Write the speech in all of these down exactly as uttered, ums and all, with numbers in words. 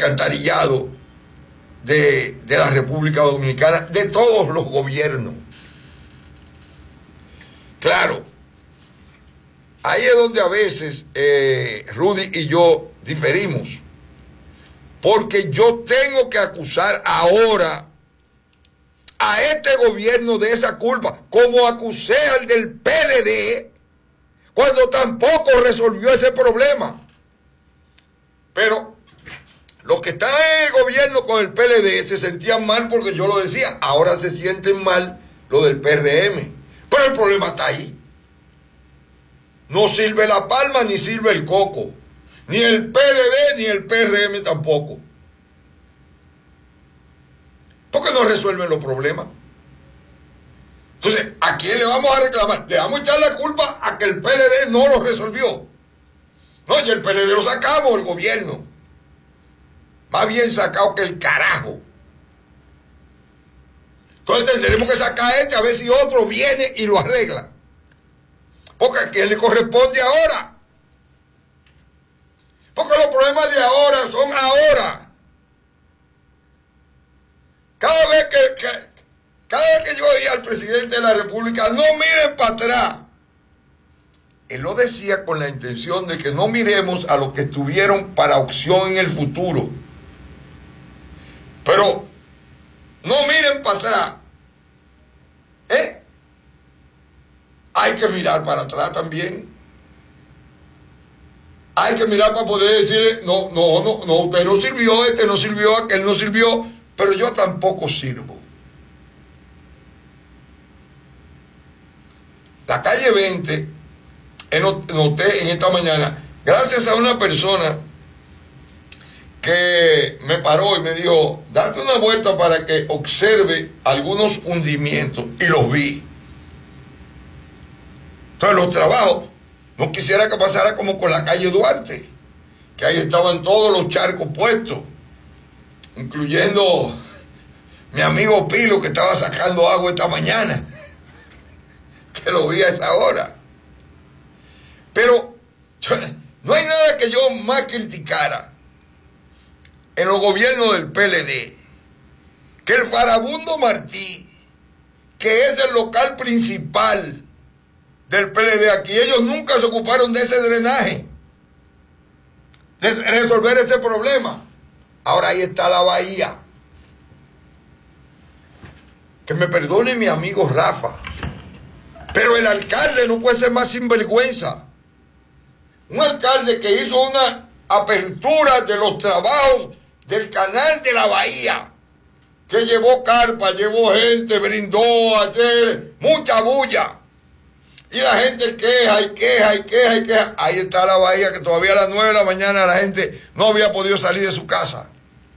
alcantarillado de, de la República Dominicana, de todos los gobiernos. Claro, ahí es donde a veces eh, Rudy y yo diferimos, porque yo tengo que acusar ahora a este gobierno de esa culpa, como acusé al del P L D cuando tampoco resolvió ese problema. Pero los que están en el gobierno con el P L D se sentían mal porque yo lo decía, ahora se sienten mal lo del P R M. Pero el problema está ahí. No sirve la palma ni sirve el coco. Ni el P L D ni el P R M tampoco. ¿Por qué no resuelven los problemas? Entonces, ¿a quién le vamos a reclamar? Le vamos a echar la culpa a que el P L D no lo resolvió. No, y el P L D lo sacamos, el gobierno. Más bien sacado que el carajo. Entonces tenemos que sacar a este a ver si otro viene y lo arregla. Porque a quién le corresponde ahora. Porque los problemas de ahora son ahora. Cada vez que, que, cada vez que yo oía al presidente de la República, no miren para atrás. Él lo decía con la intención de que no miremos a los que estuvieron para opción en el futuro. Pero no miren para atrás. ¿Eh? Hay que mirar para atrás también. Hay que mirar para poder decir, no, no, no, no, usted no sirvió, este no sirvió, aquel no sirvió, pero yo tampoco sirvo. La calle veinte, noté en esta mañana, gracias a una persona que me paró y me dijo, date una vuelta para que observe algunos hundimientos, y los vi. Entonces los trabajos, no quisiera que pasara como con la calle Duarte, que ahí estaban todos los charcos puestos, incluyendo mi amigo Pilo, que estaba sacando agua esta mañana, que lo vi a esa hora. Pero no hay nada que yo más criticara en los gobiernos del P L D que el Farabundo Martí, que es el local principal del P L D aquí. Ellos nunca se ocuparon de ese drenaje, de resolver ese problema. Ahora ahí está la bahía. Que me perdone mi amigo Rafa, pero el alcalde no puede ser más sinvergüenza. Un alcalde que hizo una apertura de los trabajos del canal de la bahía, que llevó carpa, llevó gente, brindó ayer, mucha bulla. Y la gente queja y queja y queja y queja. Ahí está la bahía, que todavía a las nueve de la mañana la gente no había podido salir de su casa.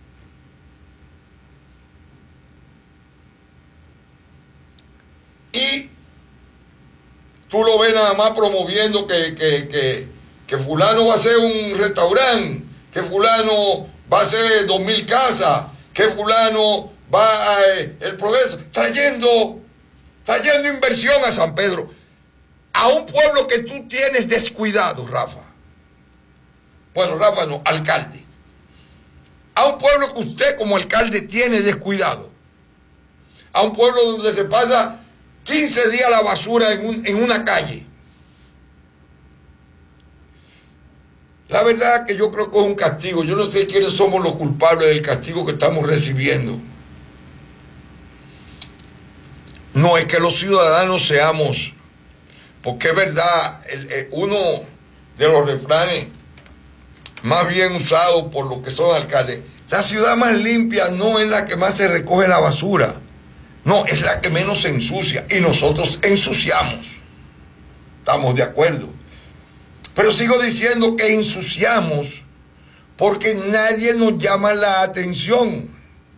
Y tú lo ves nada más promoviendo que, que, que, que fulano va a hacer un restaurante, que fulano va a hacer dos mil casas, que fulano va a eh, el progreso, trayendo, trayendo inversión a San Pedro, a un pueblo que tú tienes descuidado, Rafa. Bueno, Rafa no, alcalde. A un pueblo que usted como alcalde tiene descuidado. A un pueblo donde se pasa quince días la basura en, un, en una calle. La verdad que yo creo que es un castigo. Yo no sé quiénes somos los culpables del castigo que estamos recibiendo. No es que los ciudadanos seamos, porque es verdad, el, el, uno de los refranes más bien usados por los que son alcaldes, la ciudad más limpia no es la que más se recoge la basura. No, es la que menos se ensucia, y nosotros ensuciamos. Estamos de acuerdo. Pero sigo diciendo que ensuciamos porque nadie nos llama la atención.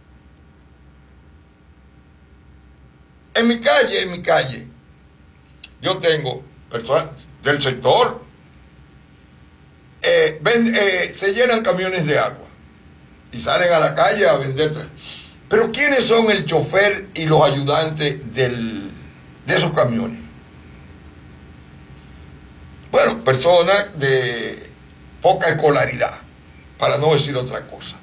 En mi calle, en mi calle, yo tengo personas del sector, eh, ven, eh, se llenan camiones de agua y salen a la calle a vender. Pero ¿quiénes son el chofer y los ayudantes del, de esos camiones? Bueno, personas de poca escolaridad, para no decir otra cosa.